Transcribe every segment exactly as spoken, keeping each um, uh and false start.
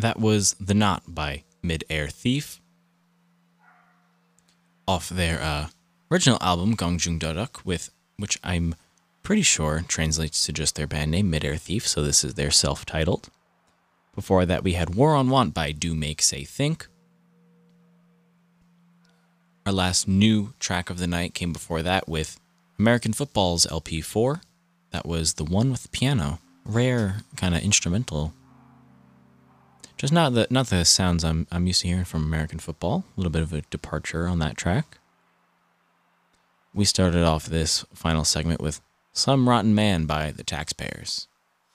That was The Knot by Mid-Air Thief, off their uh, original album, Gongjung Dodok, with which I'm pretty sure translates to just their band name, Mid-Air Thief, so this is their self-titled. Before that, we had War on Want by Do Make Say Think. Our last new track of the night came before that with American Football's L P four. That was the one with the piano. Rare kind of instrumental. Just not the not the sounds I'm I'm used to hearing from American Football. A little bit of a departure on that track. We started off this final segment with Some Rotten Man by the Taxpayers.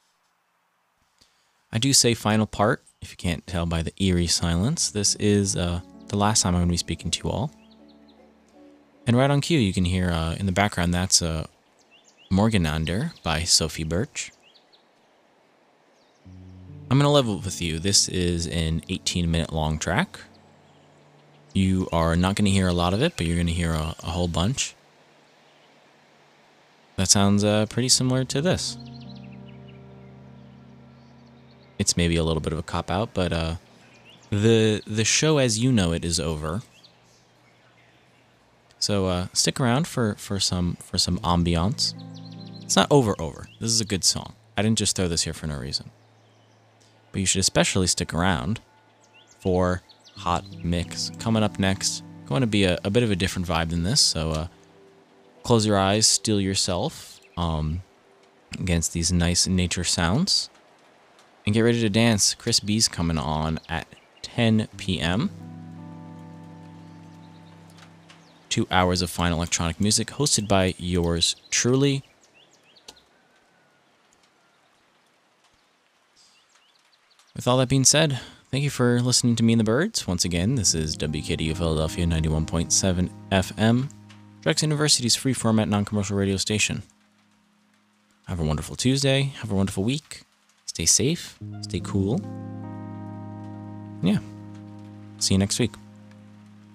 I do say final part, if you can't tell by the eerie silence. This is uh, the last time I'm going to be speaking to you all. And right on cue, you can hear uh, in the background, that's uh, Morganander by Sophie Birch. I'm going to level with you. This is an eighteen minute long track. You are not going to hear a lot of it, but you're going to hear a, a whole bunch. That sounds uh, pretty similar to this. It's maybe a little bit of a cop-out, but uh, the the show as you know it is over. So uh, stick around for, for some for some ambiance. It's not over over. This is a good song. I didn't just throw this here for no reason. But you should especially stick around for Hot Mix. Coming up next, going to be a, a bit of a different vibe than this. So uh, close your eyes, steel yourself um, against these nice nature sounds. And get ready to dance. Chris B's coming on at ten p m Two hours of fine electronic music hosted by yours truly. With all that being said, thank you for listening to Me and the Birds. Once again, this is W K D U Philadelphia ninety-one point seven F M, Drexel University's free format non-commercial radio station. Have a wonderful Tuesday. Have a wonderful week. Stay safe. Stay cool. Yeah. See you next week.